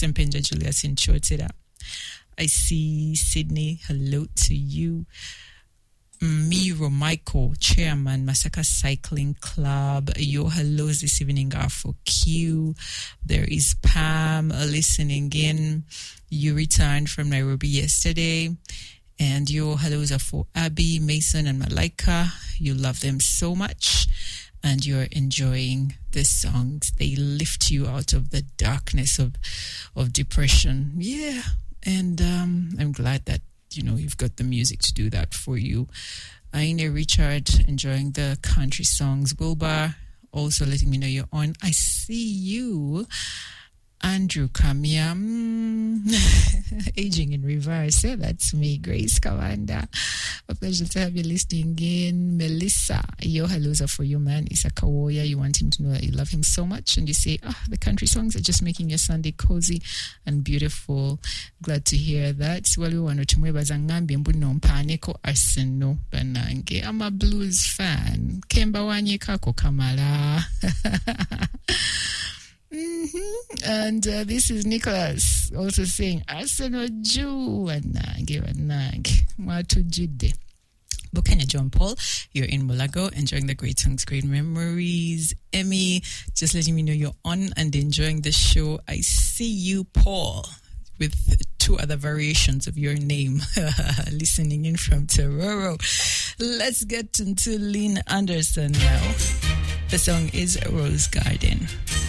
Sempenja Julius in Chotira. I see Sydney. Hello to you. Miro Michael, Chairman, Masaka Cycling Club. Your hellos this evening are for Q. There is Pam listening in. You returned from Nairobi yesterday. And your hellos are for Abby, Mason, and Malaika. You love them so much. And you're enjoying the songs. They lift you out of the darkness of depression. Yeah. And I'm glad that, you've got the music to do that for you. Aine Richard, enjoying the country songs. Wilbur, also letting me know you're on. I see you. Andrew Kamia, aging in reverse. Yeah, that's me. Grace Kawanda. A pleasure to have you listening in. Melissa, your hellos are for you, man. Isa Kawoya, you want him to know that you love him so much. And you say, the country songs are just making your Sunday cozy and beautiful. Glad to hear that. Arsenal Banange. I'm a blues fan. Kemba Wanyekako Kamala. And this is Nicholas also saying Arsenal Jew and Nag Watu Jide. Bukenya John Paul, you're in Mulago, enjoying the great songs, great memories. Emmy, just letting me know you're on and enjoying the show. I see you, Paul, with 2 other variations of your name, listening in from Tororo. Let's get into Lynn Anderson now. The song is Rose Garden.